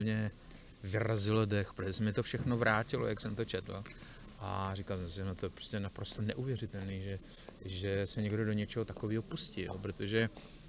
mě vyrazilo dech, protože se mi to všechno vrátilo, jak jsem to četl. A říkal jsem si, no to je prostě naprosto neuvěřitelný, že se někdo do něčeho takového pustí, jo, protože